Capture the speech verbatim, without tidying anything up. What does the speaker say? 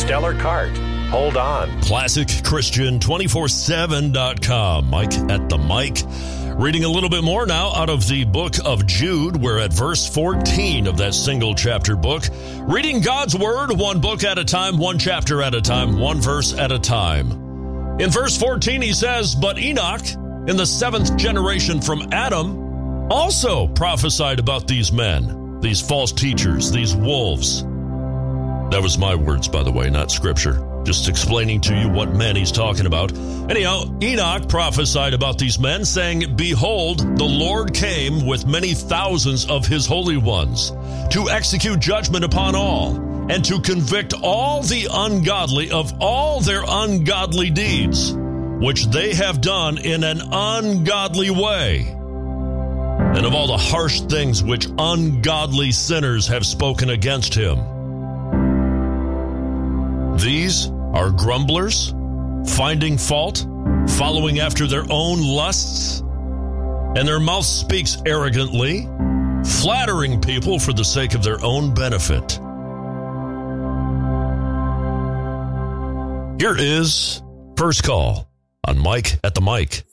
stellar cart. Hold on. Classic Christian twenty-four seven dot com. Mike at the mic. Reading a little bit more now out of the book of Jude. We're at verse fourteen of that single chapter book. Reading God's word, one book at a time, one chapter at a time, one verse at a time. In verse fourteen, he says, "But Enoch, in the seventh generation from Adam, also prophesied about these men, these false teachers, these wolves." That was my words, by the way, not scripture. Just explaining to you what men he's talking about. Anyhow, Enoch prophesied about these men, saying, "Behold, the Lord came with many thousands of his holy ones to execute judgment upon all, and to convict all the ungodly of all their ungodly deeds, which they have done in an ungodly way, and of all the harsh things which ungodly sinners have spoken against him." These are grumblers, finding fault, following after their own lusts, and their mouth speaks arrogantly, flattering people for the sake of their own benefit. Here is First Call on Mike at the Mic.